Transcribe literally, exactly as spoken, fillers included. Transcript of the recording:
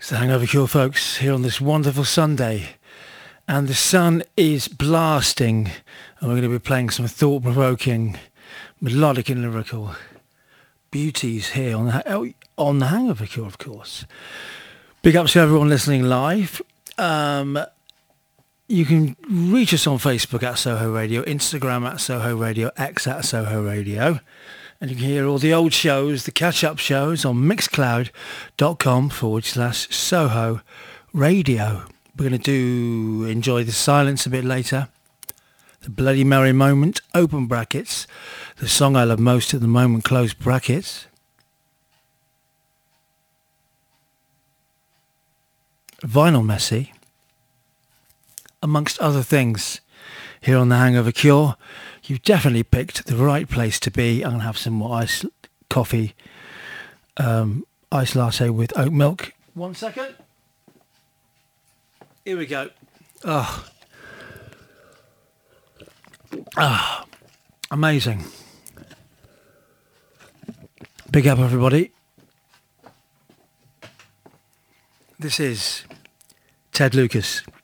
It's the Hangover Cure, folks, here on this wonderful Sunday. And the sun is blasting. And we're going to be playing some thought-provoking, melodic and lyrical beauties here on the, on the Hangover Cure, of course. Big ups to everyone listening live. Um, you can reach us on Facebook at Soho Radio, Instagram at Soho Radio, X at Soho Radio. And you can hear all the old shows, the catch-up shows on mixcloud.com forward slash Soho Radio. We're going to do Enjoy the Silence a bit later. The Bloody Mary Moment, open brackets. The song I love most at the moment, close brackets. Vinyl Messy, amongst other things. Here on the Hangover Cure, you've definitely picked the right place to be. I'm going to have some more ice coffee, um, ice latte with oat milk. One second. Here we go. Oh, oh, amazing. Big up, everybody. This is Ted Lucas.